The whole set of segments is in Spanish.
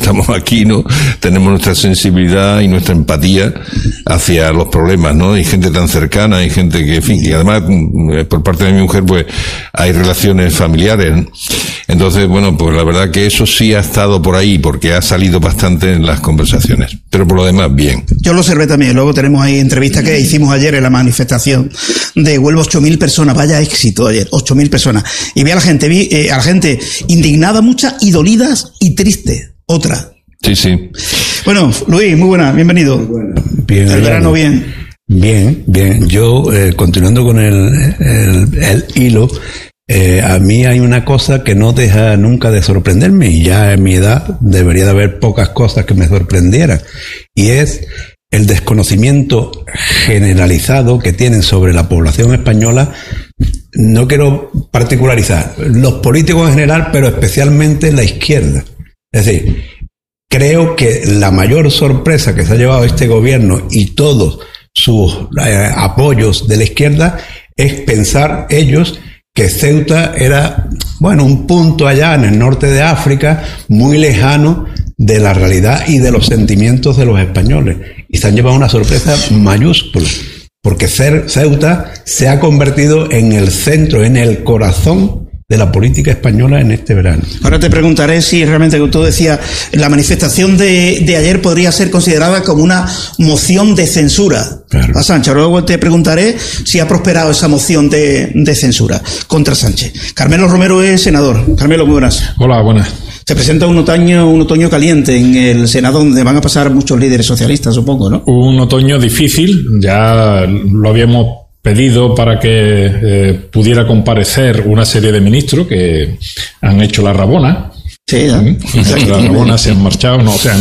estamos aquí, ¿no? Tenemos nuestra sensibilidad y nuestra empatía hacia los problemas, ¿no? Hay gente tan cercana, hay gente que, en fin, y además, por parte de mi mujer, pues, hay relaciones familiares, ¿no? Entonces, bueno, pues la verdad que eso sí ha estado por ahí, porque ha salido bastante en las conversaciones. Pero por lo demás, bien. Yo lo observé también. Luego tenemos ahí entrevistas que hicimos ayer en la manifestación de Huelva, 8.000 personas. Vaya éxito ayer, 8.000 personas. Y vi a la gente indignada, mucha, y dolidas y tristes. Otra. Sí. Bueno, Luis, muy buena, bienvenido. Muy buena. Bien. El verano bien. Bien. Yo, continuando con el hilo, a mí hay una cosa que no deja nunca de sorprenderme, y ya en mi edad debería de haber pocas cosas que me sorprendieran, y es el desconocimiento generalizado que tienen sobre la población española. No quiero particularizar, los políticos en general, pero especialmente la izquierda. Es decir, creo que la mayor sorpresa que se ha llevado este gobierno y todos sus apoyos de la izquierda es pensar ellos que Ceuta era, bueno, un punto allá en el norte de África, muy lejano de la realidad y de los sentimientos de los españoles. Y se han llevado una sorpresa mayúscula, porque Ceuta se ha convertido en el centro, en el corazón de la política española en este verano. Ahora te preguntaré si realmente, como tú decías, la manifestación de ayer podría ser considerada como una moción de censura. Claro. A Sánchez. Luego te preguntaré si ha prosperado esa moción de censura contra Sánchez. Carmelo Romero es senador. Carmelo, muy buenas. Hola, buenas. Se presenta un otoño caliente en el Senado, donde van a pasar muchos líderes socialistas, supongo, ¿no? Un otoño difícil, ya lo habíamos pedido para que pudiera comparecer una serie de ministros que han hecho la rabona. Sí, ¿no? La rabona, se han marchado,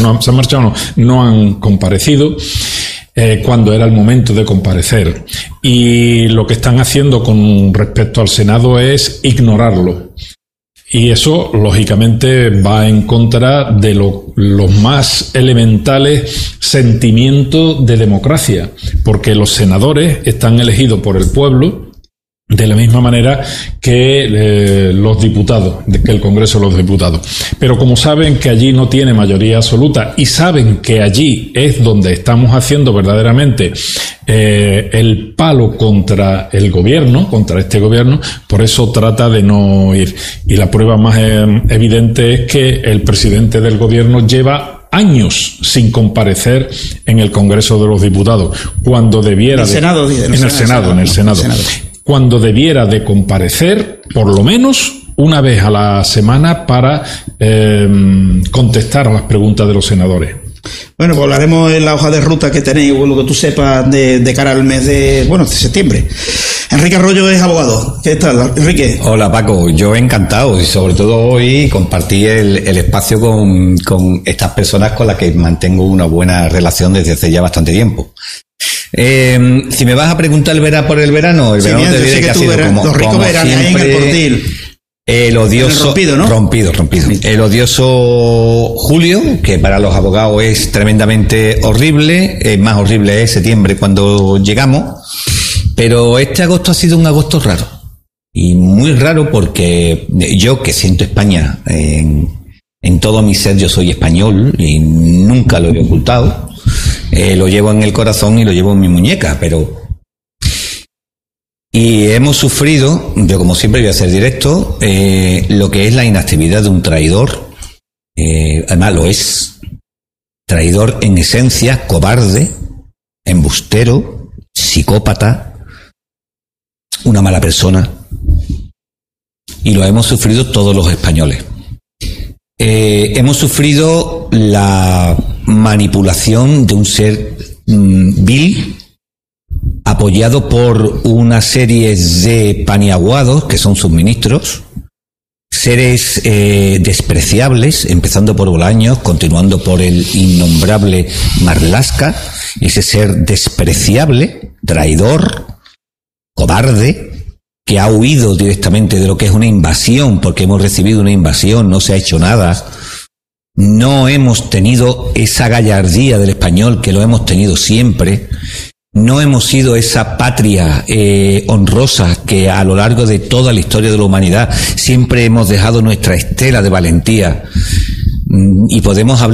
no han comparecido cuando era el momento de comparecer. Y lo que están haciendo con respecto al Senado es ignorarlo. Y eso, lógicamente, va en contra de los más elementales sentimientos de democracia, porque los senadores están elegidos por el pueblo de la misma manera que los diputados, que el Congreso de los Diputados. Pero como saben que allí no tiene mayoría absoluta y saben que allí es donde estamos haciendo verdaderamente el palo contra el gobierno, contra este gobierno, por eso trata de no ir. Y la prueba más evidente es que el presidente del gobierno lleva años sin comparecer en el Congreso de los Diputados, cuando debiera en el Senado. Cuando debiera de comparecer por lo menos una vez a la semana para contestar a las preguntas de los senadores. Bueno, pues hablaremos en la hoja de ruta que tenéis, lo que tú sepas de cara al mes de septiembre. Enrique Arroyo es abogado. ¿Qué tal, Enrique? Hola, Paco. Yo encantado, y sobre todo hoy compartí el espacio con estas personas con las que mantengo una buena relación desde hace ya bastante tiempo. Si me vas a preguntar por el verano te diré que ha sido los ricos veranean en el Portil. El odioso rompido. El odioso julio, que para los abogados es tremendamente horrible. Más horrible es septiembre cuando llegamos. Pero este agosto ha sido un agosto raro. Y muy raro porque yo, que siento España en todo mi ser, yo soy español y nunca lo he ocultado. Lo llevo en el corazón y lo llevo en mi muñeca, y hemos sufrido, yo como siempre voy a ser directo, lo que es la inactividad de un traidor. Además lo es. Traidor en esencia, cobarde, embustero, psicópata, una mala persona. Y lo hemos sufrido todos los españoles. Hemos sufrido la manipulación de un ser vil, apoyado por una serie de paniaguados que son sus ministros, seres despreciables, empezando por Bolaños, continuando por el innombrable Marlaska, ese ser despreciable, traidor, cobarde, que ha huido directamente de lo que es una invasión, porque hemos recibido una invasión, no se ha hecho nada. No hemos tenido esa gallardía del español que lo hemos tenido siempre. No hemos sido esa patria honrosa que a lo largo de toda la historia de la humanidad siempre hemos dejado nuestra estela de valentía. Y podemos hablar